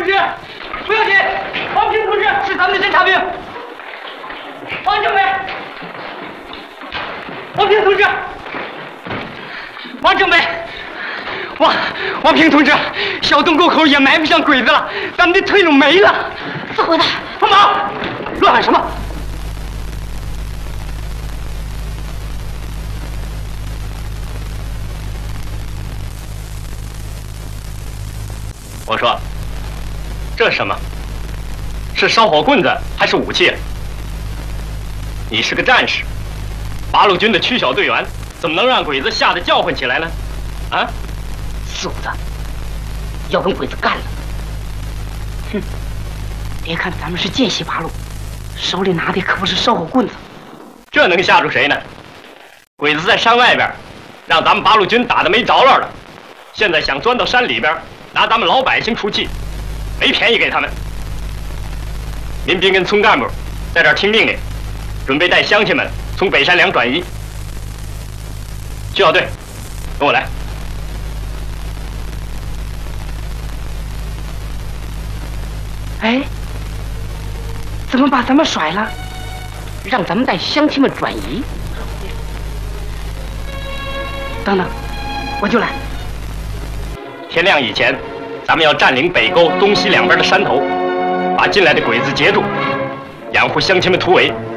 志，不要紧，王平同志是咱们的侦察兵。王政委，王平同志，王政委，王平同志，小洞沟口也埋不上鬼子了，咱们的退路没了。 死混蛋！ 放马！乱喊什么？我说，这是什么？是烧火棍子还是武器？你是个战士，八路军的区小队员，怎么能让鬼子吓得叫唤起来呢？啊！ 四五子要跟鬼子干了！哼！别看咱们是见习八路，手里拿的可不是烧火棍子。 这能吓住谁呢？鬼子在山外边，让咱们八路军打得没着落了，现在想钻到山里边，拿咱们老百姓出气，没便宜给他们。民兵跟村干部在这儿听命令，准备带乡亲们从北山梁转移。区小队，跟我来。 哎，怎么把咱们甩了，让咱们带乡亲们转移？等等，我就来。 天亮以前，咱们要占领北沟东西两边的山头，把进来的鬼子截住，掩护乡亲们突围。